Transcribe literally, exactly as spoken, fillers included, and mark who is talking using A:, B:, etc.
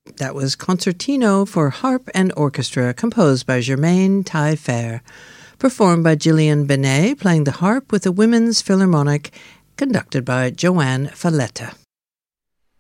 A: That was Concertino for Harp and Orchestra, composed by Germaine Taillefer, performed by Gillian Benet, playing the harp with the Women's Philharmonic, conducted by Joanne Falletta.